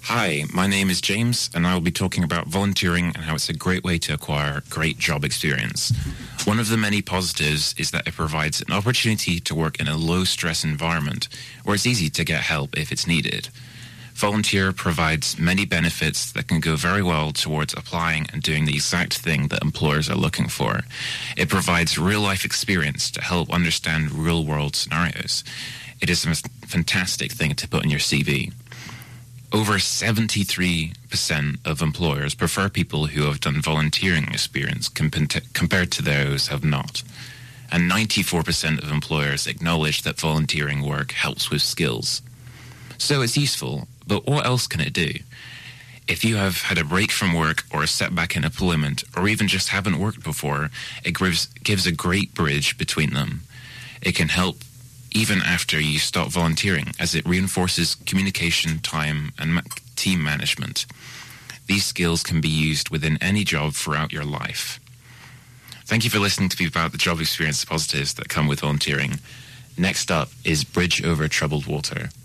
Hi, my name is James, and I will be talking about volunteering and how it's a great way to acquire great job experience. One of the many positives is that it provides an opportunity to work in a low-stress environment where it's easy to get help if it's needed. Volunteer provides many benefits that can go very well towards applying and doing the exact thing that employers are looking for. It provides real-life experience to help understand real-world scenarios. It is a fantastic thing to put in your CV. Over 73% of employers prefer people who have done volunteering experience compared to those who have not. And 94% of employers acknowledge that volunteering work helps with skills. So it's useful, but what else can it do? If you have had a break from work or a setback in employment, or even just haven't worked before, it gives a great bridge between them. It can help even after you stop volunteering, as it reinforces communication, time, and team management. These skills can be used within any job throughout your life. Thank you for listening to me about the job experience positives that come with volunteering. Next up is Bridge Over Troubled Water.